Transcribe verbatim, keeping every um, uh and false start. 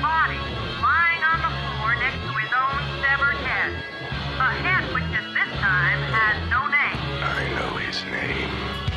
body lying on the floor next to his own severed head. A head which is